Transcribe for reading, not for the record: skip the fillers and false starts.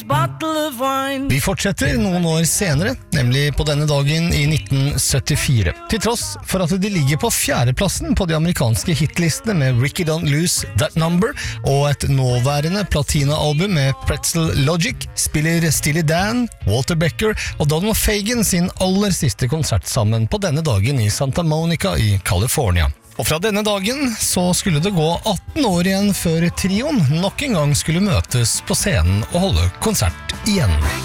Vi fortsetter noen år senere, nemlig på denne dagen i 1974. Til tross for at de ligger på fjerdeplassen på de amerikanske hitlistene med Ricky Don't Lose That Number og et nåværende platina-album med Pretzel Logic, spiller Steely Dan, Walter Becker og Donald Fagen sin aller siste konsert sammen på denne dagen i Santa Monica i California. Og fra denne dagen så skulle det gå 18 år igjen før trioen nok en gang skulle møtes på scenen og holde konsert igjen.